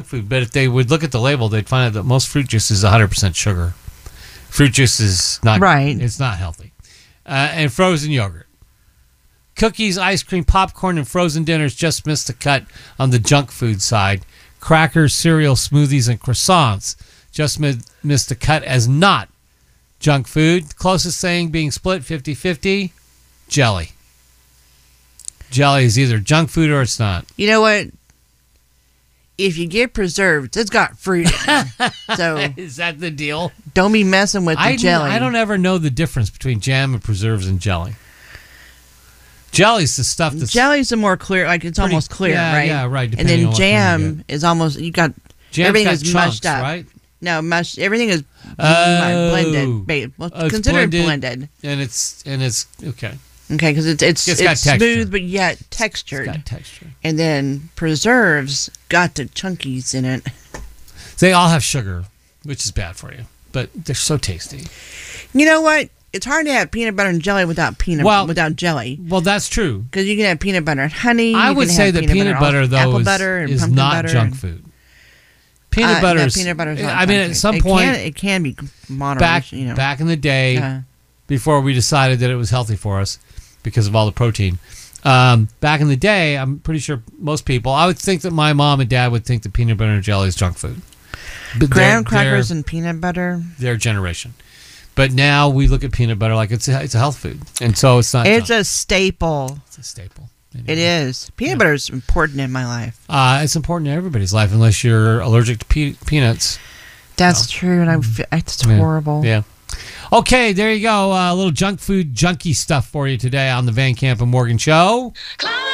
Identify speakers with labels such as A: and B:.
A: food. But if they would look at the label, they'd find out that most fruit juice is 100% sugar. Fruit juice is not
B: right.
A: It's not healthy. And frozen yogurt. Cookies, ice cream, popcorn, and frozen dinners just missed the cut on the junk food side. Crackers, cereal, smoothies, and croissants just missed the cut as not junk food. Closest thing being split 50-50, jelly. Jelly is either junk food or it's not.
B: You know what? If you get preserved, it's got fruit in it. So
A: is that the deal?
B: Don't be messing with the jelly.
A: I don't ever know the difference between jam and preserves and jelly. Jelly's the stuff that's...
B: Jelly's the more clear, like it's almost clear, right?
A: Yeah, right.
B: And then jam is almost, you got, everything is chunks, mushed up.
A: Right?
B: No, everything is blended. Well, considered blended.
A: And it's okay.
B: Okay, because it's smooth but yet textured.
A: It's got texture.
B: And then preserves got the chunkies in it.
A: They all have sugar, which is bad for you, but they're so tasty.
B: You know what? It's hard to have peanut butter and jelly without jelly.
A: Well, that's true.
B: Because you can have peanut butter and honey.
A: I would say that peanut butter, though, is not junk food. Peanut butter is...
B: peanut butter is not
A: I mean, at some point...
B: It can be moderation.
A: Back in the day, before we decided that it was healthy for us because of all the protein, back in the day, I'm pretty sure most people... I would think that my mom and dad would think that peanut butter and jelly is junk food. But
B: graham crackers and peanut butter?
A: Their generation. But now we look at peanut butter like it's a health food. And so it's not
B: It's
A: junk.
B: a staple.
A: It's a staple.
B: Anyway. It is. Peanut butter is important in my life.
A: It's important in everybody's life unless you're allergic to peanuts.
B: That's true, and it's horrible.
A: Yeah. Okay, there you go. A little junk food junkie stuff for you today on the Van Camp and Morgan Show.